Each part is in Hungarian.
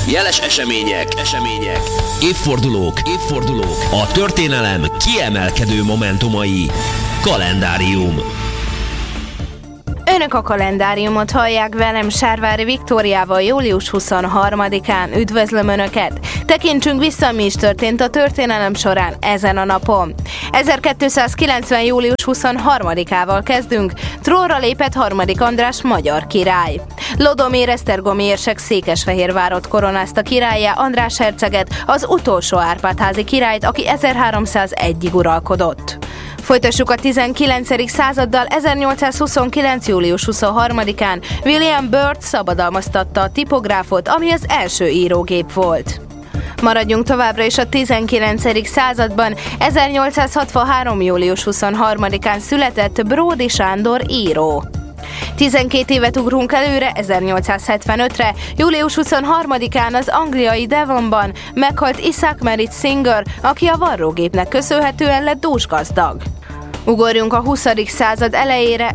jeles események, évfordulók, a történelem kiemelkedő momentumai. Kalendárium. Önök a kalendáriumot hallják, velem Sárvári Viktóriával július 23-án. Üdvözlöm Önöket! Tekintsünk vissza, mi is történt a történelem során ezen a napon. 1290. július 23-ával kezdünk. Trónra lépett Harmadik András magyar király. Lodomir Esztergomi érsek Székesfehérvárot koronázta királlyá András herceget, az utolsó Árpád-házi királyt, aki 1301-ig uralkodott. Folytassuk a 19. századdal. 1829. július 23-án William Byrd szabadalmaztatta a tipográfot, ami az első írógép volt. Maradjunk továbbra is a 19. században. 1863. július 23-án született Bródy Sándor író. 12 évet ugrunk előre, 1875-re, július 23-án az angliai Devonban meghalt Isaac Merritt Singer, aki a varrógépnek köszönhetően lett dúsgazdag. Ugorjunk a 20. század elejére.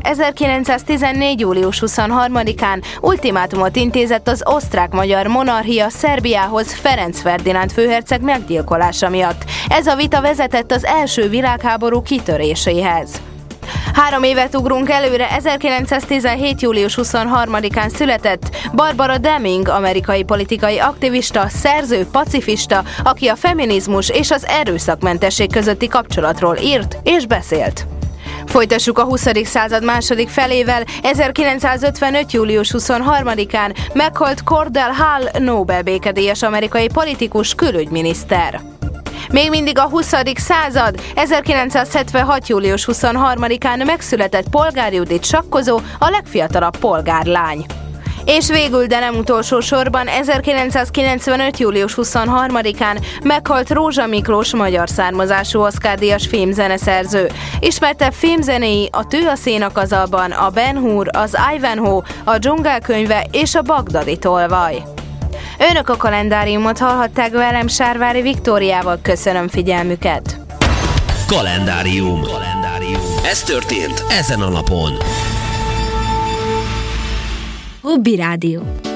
1914. július 23-án ultimátumot intézett az osztrák-magyar monarchia Szerbiához Ferenc Ferdinánd főherceg meggyilkolása miatt. Ez a vita vezetett az első világháború kitöréséhez. 3 évet ugrunk előre. 1917. július 23-án született Barbara Deming, amerikai politikai aktivista, szerző, pacifista, aki a feminizmus és az erőszakmentesség közötti kapcsolatról írt és beszélt. Folytassuk a 20. század második felével. 1955. július 23-án meghalt Cordell Hull, Nobel békedíjas amerikai politikus, külügyminiszter. Még mindig a 20. század. 1976. július 23-án megszületett Polgár Judit sakkozó, a legfiatalabb polgárlány. És végül, de nem utolsó sorban, 1995. július 23-án meghalt Rózsa Miklós, magyar származású Oscar-díjas filmzeneszerző. Ismertebb filmzenéi a Tű a szénakazalban, a Ben Hur, az Ivanhoe, a Dzsungelkönyve és a Bagdadi tolvaj. Önök a kalendáriumot hallhatták, velem Sárvári Viktóriával. Köszönöm figyelmüket! Kalendárium. Ez történt ezen a napon. Hobby Rádió.